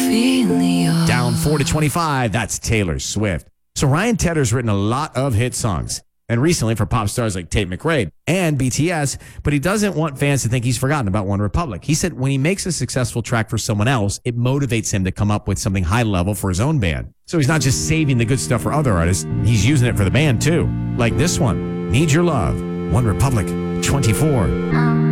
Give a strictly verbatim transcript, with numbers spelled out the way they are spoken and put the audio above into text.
Down four to twenty-five, that's Taylor Swift. So Ryan Tedder's written a lot of hit songs, and recently for pop stars like Tate McRae and B T S, but he doesn't want fans to think he's forgotten about One Republic. He said when he makes a successful track for someone else, it motivates him to come up with something high level for his own band. So he's not just saving the good stuff for other artists, he's using it for the band too. Like this one, Need Your Love, One Republic, twenty-four.